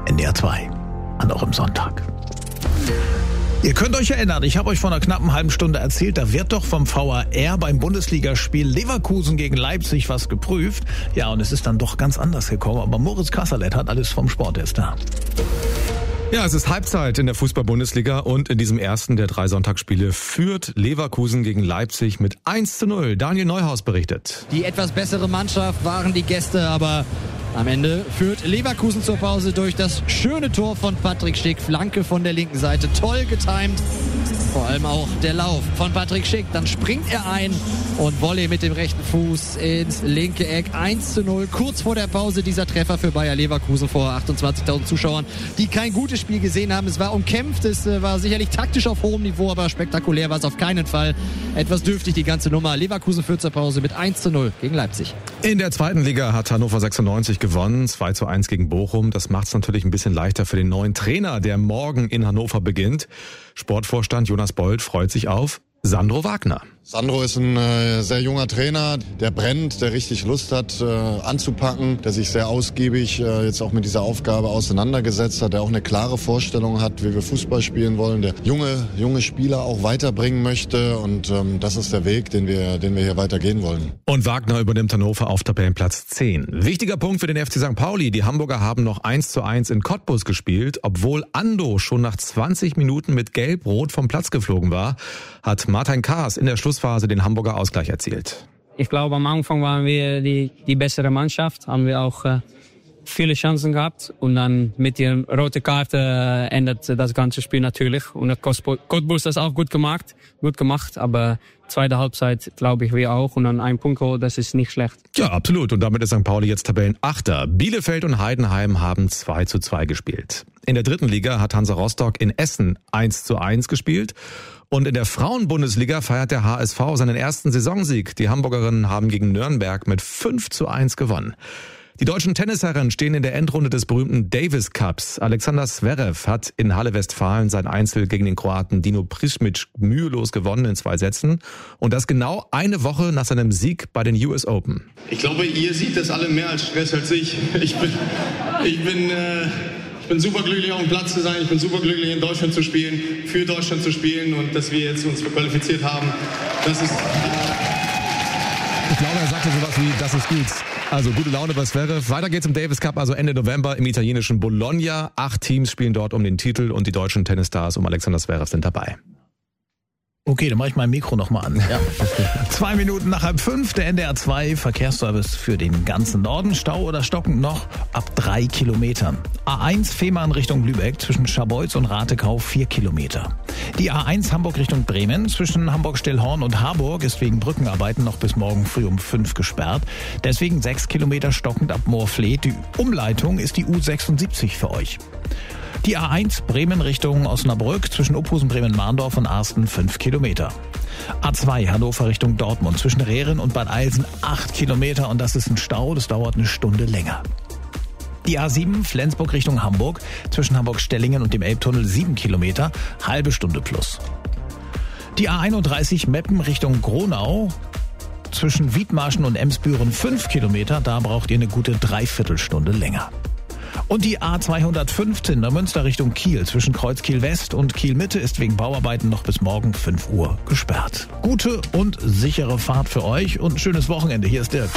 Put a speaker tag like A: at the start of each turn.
A: NDR 2. Und auch im Sonntag. Ihr könnt euch erinnern, ich habe euch vor einer knappen halben Stunde erzählt, da wird doch vom VAR beim Bundesligaspiel Leverkusen gegen Leipzig was geprüft. Ja, und es ist dann doch ganz anders gekommen. Aber Moritz Kasserlet hat alles vom Sport da.
B: Ja, es ist Halbzeit in der Fußball-Bundesliga und in diesem ersten der 3 Sonntagsspiele führt Leverkusen gegen Leipzig mit 1:0. Daniel Neuhaus berichtet.
C: Die etwas bessere Mannschaft waren die Gäste, aber am Ende führt Leverkusen zur Pause durch das schöne Tor von Patrick Schick. Flanke von der linken Seite, toll getimt. Vor allem auch der Lauf von Patrick Schick. Dann springt er ein und Volley mit dem rechten Fuß ins linke Eck. 1:0. Kurz vor der Pause dieser Treffer für Bayer Leverkusen vor 28.000 Zuschauern, die kein gutes Spiel gesehen haben. Es war umkämpft, es war sicherlich taktisch auf hohem Niveau, aber spektakulär war es auf keinen Fall. Etwas dürftig die ganze Nummer. Leverkusen führt zur Pause mit 1:0 gegen Leipzig.
B: In der zweiten Liga hat Hannover 96 gewonnen, 2:1 gegen Bochum. Das macht es natürlich ein bisschen leichter für den neuen Trainer, der morgen in Hannover beginnt. Sportvorstand Jonas Bold freut sich auf Sandro Wagner.
D: Sandro ist ein sehr junger Trainer, der brennt, der richtig Lust hat anzupacken, der sich sehr ausgiebig jetzt auch mit dieser Aufgabe auseinandergesetzt hat, der auch eine klare Vorstellung hat, wie wir Fußball spielen wollen, der junge Spieler auch weiterbringen möchte und das ist der Weg, den wir hier weitergehen wollen.
B: Und Wagner übernimmt Hannover auf Tabellenplatz 10. Wichtiger Punkt für den FC St. Pauli. Die Hamburger haben noch 1:1 in Cottbus gespielt. Obwohl Ando schon nach 20 Minuten mit Gelb-Rot vom Platz geflogen war, hat Martin Kaas in der Schlussphase den Hamburger Ausgleich erzielt.
E: Ich glaube, am Anfang waren wir die bessere Mannschaft, haben wir auch viele Chancen gehabt und dann mit der roten Karte ändert das ganze Spiel natürlich und hat Cottbus das auch gut gemacht, aber zweite Halbzeit glaube ich wir auch und dann ein Punkt geholt, das ist nicht schlecht.
B: Ja, absolut und damit ist St. Pauli jetzt Tabellenachter. Bielefeld und Heidenheim haben 2:2 gespielt. In der dritten Liga hat Hansa Rostock in Essen 1:1 gespielt. Und in der Frauenbundesliga feiert der HSV seinen ersten Saisonsieg. Die Hamburgerinnen haben gegen Nürnberg mit 5:1 gewonnen. Die deutschen Tennisherren stehen in der Endrunde des berühmten Davis Cups. Alexander Zverev hat in Halle Westfalen sein Einzel gegen den Kroaten Dino Prismic mühelos gewonnen in 2 Sätzen. Und das genau eine Woche nach seinem Sieg bei den US Open.
F: Ich glaube, ihr seht das alle mehr als Stress als ich. Ich bin super glücklich, auf dem Platz zu sein. Ich bin super glücklich, in Deutschland zu spielen, für Deutschland zu spielen und dass wir jetzt uns qualifiziert haben. Das ist...
B: Ich glaube, er sagte sowas wie, das ist gut. Also gute Laune bei Zverev. Weiter geht's im Davis Cup, also Ende November im italienischen Bologna. 8 Teams spielen dort um den Titel und die deutschen Tennisstars um Alexander Zverev sind dabei.
A: Okay, dann mache ich mein Mikro nochmal an. Ja. 2 Minuten nach 4:30, der NDR 2 Verkehrsservice für den ganzen Norden. Stau oder stockend noch ab 3 Kilometern. A1 Fehmarn Richtung Lübeck zwischen Scharbeutz und Ratekau 4 Kilometer. Die A1 Hamburg Richtung Bremen zwischen Hamburg-Stillhorn und Harburg ist wegen Brückenarbeiten noch bis morgen früh um 5 gesperrt. Deswegen 6 Kilometer stockend ab Moorfleet. Die Umleitung ist die U76 für euch. Die A1 Bremen Richtung Osnabrück zwischen Opusen, Bremen-Mahndorf und Arsten 5 Kilometer. A2 Hannover Richtung Dortmund zwischen Rehren und Bad Eilsen 8 Kilometer und das ist ein Stau, das dauert eine Stunde länger. Die A7 Flensburg Richtung Hamburg zwischen Hamburg-Stellingen und dem Elbtunnel 7 Kilometer, halbe Stunde plus. Die A31 Meppen Richtung Gronau zwischen Wiedmarschen und Emsbüren 5 Kilometer, da braucht ihr eine gute Dreiviertelstunde länger. Und die A215 der Münster Richtung Kiel zwischen Kreuzkiel West und Kiel Mitte ist wegen Bauarbeiten noch bis morgen 5 Uhr gesperrt. Gute und sichere Fahrt für euch und ein schönes Wochenende. Hier ist Dirk.